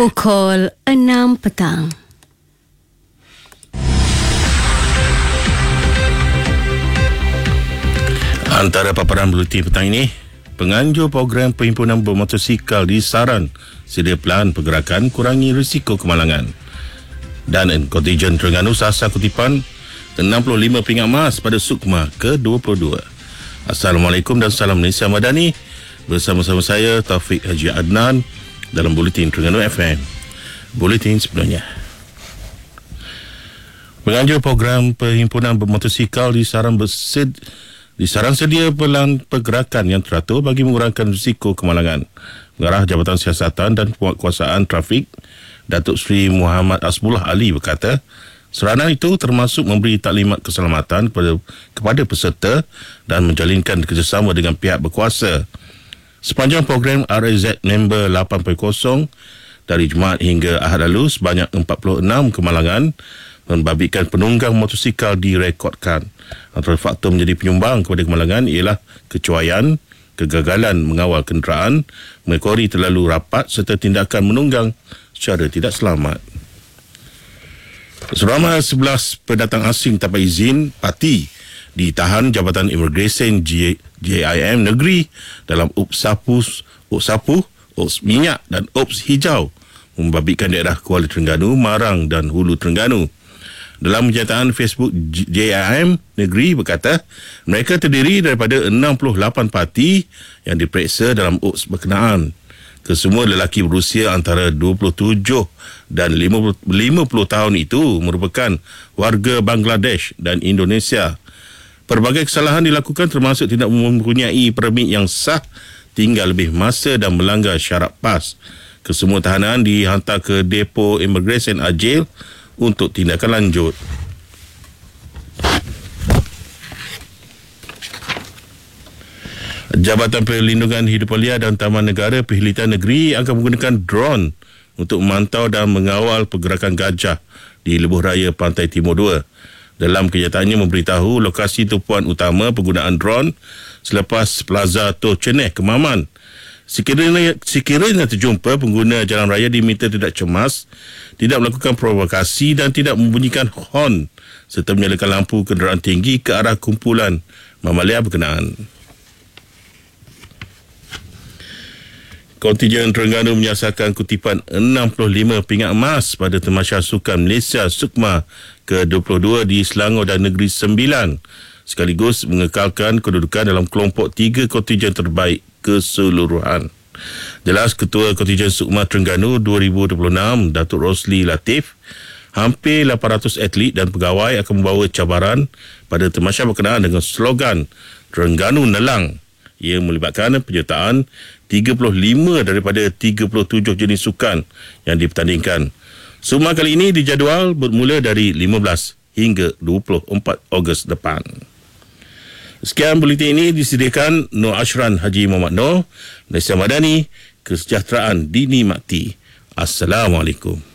Pukul 6 petang. Antara paparan buletin petang ini, penganjur program perhimpunan bermotosikal disaran sedia pelan pergerakan kurangi risiko kemalangan. Dan kontijen Terengganu sasar kutipan 65 pingat emas pada Sukma ke-22. Assalamualaikum dan salam Malaysia Madani. Bersama-sama saya Taufik Haji Adnan dalam Buletin Terengganu FM. Buletin sebenarnya. Penganjur program perhimpunan bermotosikal disaran sedia pelan pergerakan yang teratur bagi mengurangkan risiko kemalangan. Pengarah Jabatan Siasatan dan Penguatkuasaan Trafik Datuk Seri Muhammad Asbullah Ali berkata, saranan itu termasuk memberi taklimat keselamatan kepada peserta dan menjalinkan kerjasama dengan pihak berkuasa. Sepanjang program RAZ member 8.0 dari Jumaat hingga Ahad lalu, sebanyak 46 kemalangan membabitkan penunggang motosikal direkodkan. Antara faktor menjadi penyumbang kepada kemalangan ialah kecuaian, kegagalan mengawal kenderaan, mengekori terlalu rapat serta tindakan menunggang secara tidak selamat. Seramai 11 pendatang asing tanpa izin parti ditahan Jabatan Imigresen JIM Negeri dalam Ups Sapu, Ups Minyak dan Ups Hijau membabitkan daerah Kuala Terengganu, Marang dan Hulu Terengganu. Dalam kenyataan Facebook, JIM Negeri berkata mereka terdiri daripada 68 parti yang diperiksa dalam UPS berkenaan. Kesemua lelaki berusia antara 27 dan 50 tahun itu merupakan warga Bangladesh dan Indonesia. Pelbagai kesalahan dilakukan termasuk tidak mempunyai permit yang sah, tinggal lebih masa dan melanggar syarat PAS. Kesemua tahanan dihantar ke Depo Imigresen Ajil untuk tindakan lanjut. Jabatan Perlindungan Hidup Liar dan Taman Negara Perkhidmatan Negeri akan menggunakan drone untuk memantau dan mengawal pergerakan gajah di Lebuh Raya Pantai Timur 2. Dalam kenyataannya memberitahu lokasi tumpuan utama penggunaan drone selepas Plaza Tor Ceneh, Kemaman. Sekiranya terjumpa, pengguna jalan raya diminta tidak cemas, tidak melakukan provokasi dan tidak membunyikan horn serta menyalakan lampu kenderaan tinggi ke arah kumpulan mamalia berkenaan. Kontijen Terengganu menyasarkan kutipan 65 pingat emas pada Tamasya Sukan Malaysia Sukma ke-22 di Selangor dan Negeri Sembilan, sekaligus mengekalkan kedudukan dalam kelompok 3 kontijen terbaik keseluruhan. Jelas Ketua Kontijen Sukma Terengganu 2026, Datuk Rosli Latif, hampir 800 atlet dan pegawai akan membawa cabaran pada Tamasya berkenaan dengan slogan Terengganu Nelang. Ia melibatkan penyertaan 35 daripada 37 jenis sukan yang dipertandingkan. Sukma kali ini dijadual bermula dari 15 hingga 24 Ogos depan. Sekian buletin ini disediakan Nur Ashran Haji Muhammad Nur, Malaysia Madani, kesejahteraan dinikmati. Assalamualaikum.